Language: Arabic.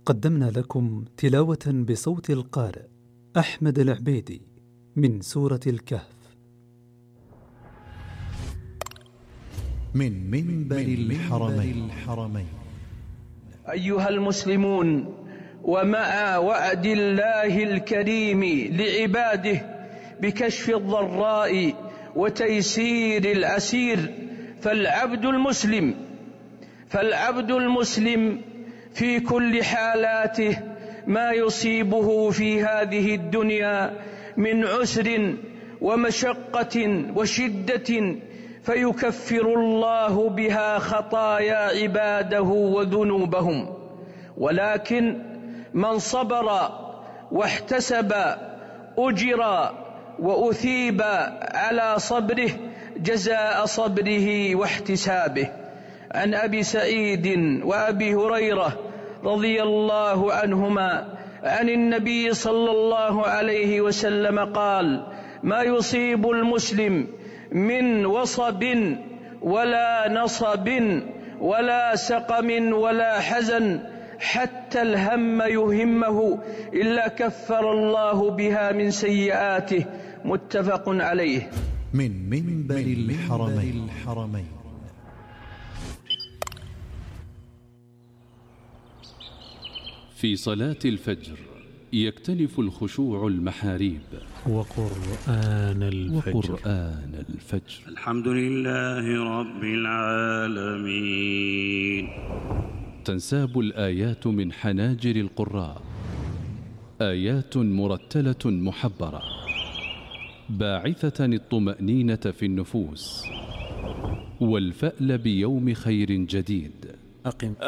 قدمنا لكم تلاوة بصوت القارئ أحمد العبيدي من سورة الكهف من منبر الحرمين. أيها المسلمون، ومع وعد الله الكريم لعباده بكشف الضراء وتيسير العسير، فالعبد المسلم في كل حالاته ما يصيبه في هذه الدنيا من عسر ومشقة وشدة فيكفر الله بها خطايا عباده وذنوبهم. ولكن من صبر واحتسب أجر وأثيب على صبره جزاء صبره واحتسابه. عن أبي سعيد وأبي هريرة رضي الله عنهما عن النبي صلى الله عليه وسلم قال: ما يصيب المسلم من وصب ولا نصب ولا سقم ولا حزن حتى الهم يهمه إلا كفر الله بها من سيئاته. متفق عليه. من منبر الحرمين. في صلاة الفجر يكتنف الخشوع المحاريب وقرآن الفجر. الحمد لله رب العالمين. تنساب الآيات من حناجر القراء، آيات مرتلة محبرة باعثة الطمأنينة في النفوس والفأل بيوم خير جديد.